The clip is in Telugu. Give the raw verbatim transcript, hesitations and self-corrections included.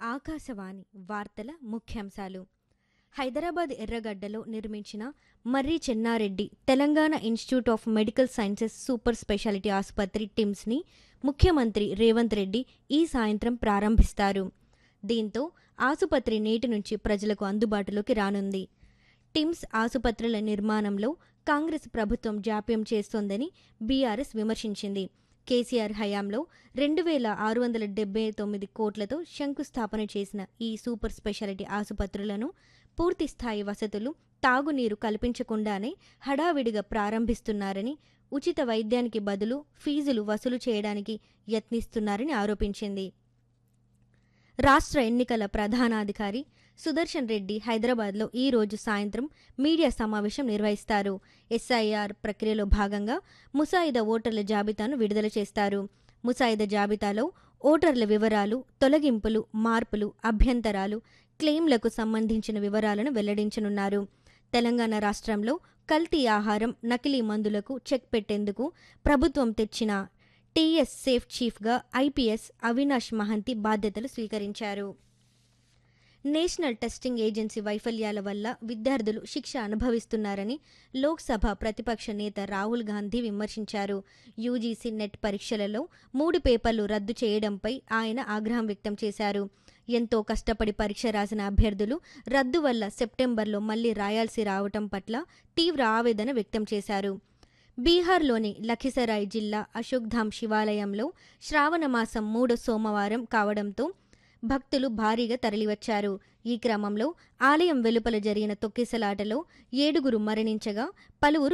ఆకాశవాణి వార్తల ముఖ్యాంశాలు. హైదరాబాద్ ఎర్రగడ్డలో నిర్మించిన మర్రి Chennareddy Telangana institute of medical sciences super speciality ఆసుపత్రి టిమ్స్ని ముఖ్యమంత్రి రేవంత్ రెడ్డి ఈ సాయంత్రం ప్రారంభిస్తారు. దీంతో ఆసుపత్రి నేటి నుంచి ప్రజలకు అందుబాటులోకి రానుంది. టిమ్స్ ఆసుపత్రుల నిర్మాణంలో కాంగ్రెస్ ప్రభుత్వం జాప్యం చేస్తోందని బీఆర్ఎస్ విమర్శించింది. కేసీఆర్ హయాంలో రెండు వేల ఆరు వందల డెబ్బై తొమ్మిది కోట్లతో శంకుస్థాపన చేసిన ఈ సూపర్ స్పెషాలిటీ ఆసుపత్రులను పూర్తిస్థాయి వసతులు, తాగునీరు కల్పించకుండానే హడావిడిగా ప్రారంభిస్తున్నారని, ఉచిత వైద్యానికి బదులు ఫీజులు వసూలు చేయడానికి యత్నిస్తున్నారని ఆరోపించింది. రాష్ట్ర ఎన్నికల ప్రధానాధికారి సుదర్శన్ రెడ్డి హైదరాబాద్లో ఈ రోజు సాయంత్రం మీడియా సమావేశం నిర్వహిస్తారు. ఎస్ఐఆర్ ప్రక్రియలో భాగంగా ముసాయిదా ఓటర్ల జాబితాను విడుదల చేస్తారు. ముసాయిదా జాబితాలో ఓటర్ల వివరాలు, తొలగింపులు, మార్పులు, అభ్యంతరాలు, క్లెయిమ్లకు సంబంధించిన వివరాలను వెల్లడించనున్నారు. తెలంగాణ రాష్ట్రంలో కల్తీ ఆహారం, నకిలీ మందులకు చెక్ పెట్టేందుకు ప్రభుత్వం తెచ్చిన టీఎస్ సేఫ్ చీఫ్గా ఐపీఎస్ అవినాష్ మహంతి బాధ్యతలు స్వీకరించారు. నేషనల్ టెస్టింగ్ ఏజెన్సీ వైఫల్యాల వల్ల విద్యార్థులు శిక్ష అనుభవిస్తున్నారని లోక్సభ ప్రతిపక్ష నేత రాహుల్ గాంధీ విమర్శించారు. యూజీసీ నెట్ పరీక్షలలో మూడు పేపర్లు రద్దు చేయడంపై ఆయన ఆగ్రహం వ్యక్తం చేశారు. ఎంతో కష్టపడి పరీక్ష రాసిన అభ్యర్థులు రద్దు వల్ల సెప్టెంబర్లో మళ్లీ రాయాల్సి రావటం పట్ల తీవ్ర ఆవేదన వ్యక్తం చేశారు. బీహార్లోని లఖిసరాయ్ జిల్లా అశోక్ధామ్ శివాలయంలో శ్రావణమాసం మూడో సోమవారం కావడంతో భక్తులు భారీగా తరలివచ్చారు. ఈ క్రమంలో ఆలయం వెలుపల జరిగిన తొక్కిసలాటలో ఏడుగురు మరణించగా పలువురు